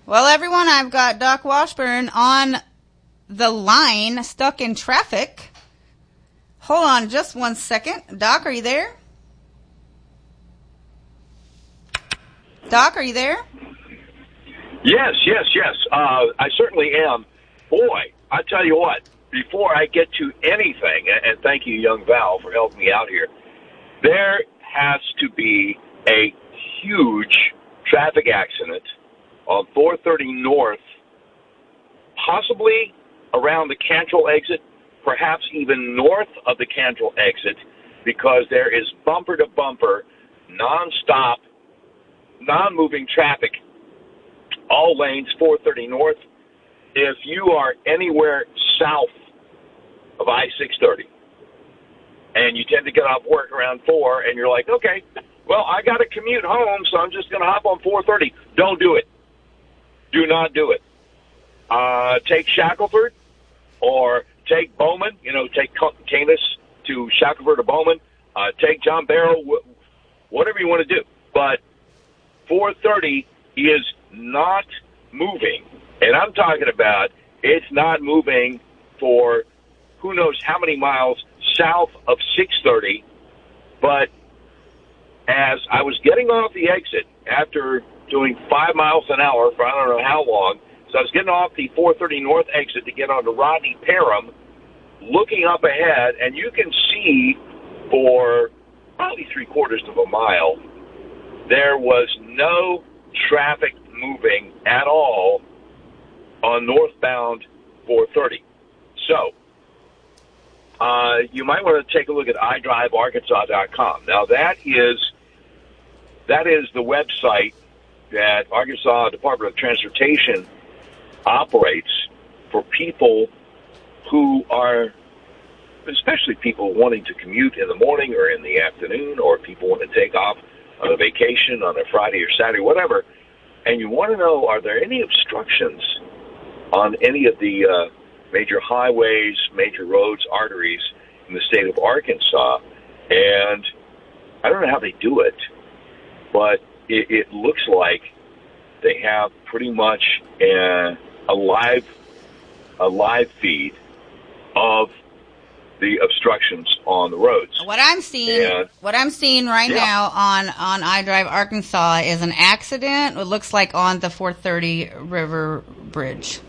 Well, everyone, I've got Doc Washburn on the line, stuck in traffic. Hold on just one second. Doc, are you there? Doc, are you there? Yes. I certainly am. Boy, I tell you what, before I get to anything, and thank you, young Val, for helping me out here, there has to be a huge traffic accident on 430 North, possibly around the Cantrell exit, perhaps even north of the Cantrell exit, because there is bumper-to-bumper, non-stop, non-moving traffic, all lanes, 430 North. If you are anywhere south of I-630, and you tend to get off work around 4, and you're like, okay, well, I got to commute home, so I'm just going to hop on 430. Don't do it. Do not do it. Take Shackelford or take Bowman, take Canis to Shackelford or Bowman. Take John Barrow, whatever you want to do. But 430 is not moving. And I'm talking about it's not moving for who knows how many miles south of 630. But as I was getting off the exit after doing 5 miles an hour for I don't know how long, so I was getting off the 430 North exit to get onto Rodney Parham, looking up ahead, and you can see for probably 3/4 of a mile, there was no traffic moving at all on northbound 430. So, you might want to take a look at iDriveArkansas.com. Now, that is the website that Arkansas Department of Transportation operates for people who are, especially people wanting to commute in the morning or in the afternoon, or people want to take off on a vacation on a Friday or Saturday, whatever, and you want to know, are there any obstructions on any of the major highways, major roads, arteries in the state of Arkansas? And I don't know how they do it, but it looks like they have pretty much a live feed of the obstructions on the roads. What I'm seeing right now on iDrive Arkansas is an accident. It looks like on the 430 River Bridge.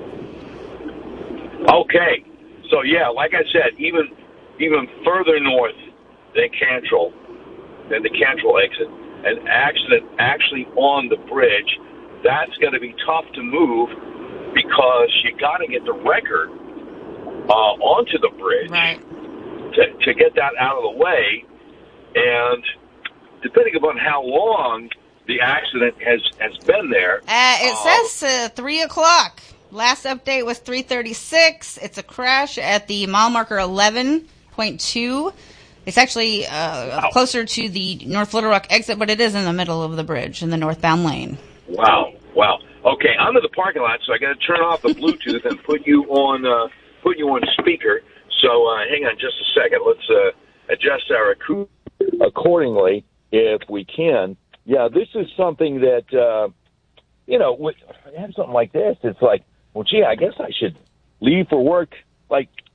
Okay, so yeah, like I said, even further north than Cantrell, than the Cantrell exit, an accident actually on the bridge. That's going to be tough to move because you got to get the wrecker onto the bridge, right, to get that out of the way. And depending upon how long the accident has been there, it says 3 o'clock. Last update was 3:36. It's a crash at the mile marker 11.2. It's actually closer to the North Little Rock exit, but it is in the middle of the bridge in the northbound lane. Wow. Okay, I'm in the parking lot, so I got to turn off the Bluetooth and put you on speaker. So hang on just a second. Let's adjust our accordingly if we can. Yeah, this is something that have something like this. It's like, well, gee, I guess I should leave for work like